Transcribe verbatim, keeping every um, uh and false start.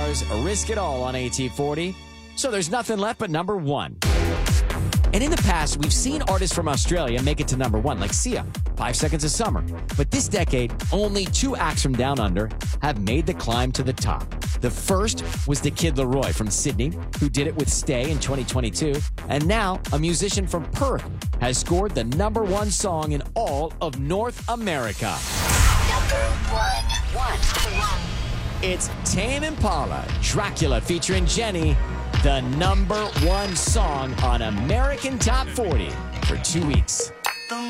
stars risk it all on A T forty, so there's nothing left but number one. And in the past, we've seen artists from Australia make it to number one, like Sia, Five Seconds of Summer. But this decade, only two acts from Down Under have made the climb to the top. The first was the Kid Laroi from Sydney, who did it with Stay in twenty twenty-two. And now, a musician from Perth has scored the number one song in all of North America. Number one. One. It's Tame Impala, Dracula featuring Jenny, the number one song on American Top forty for two weeks.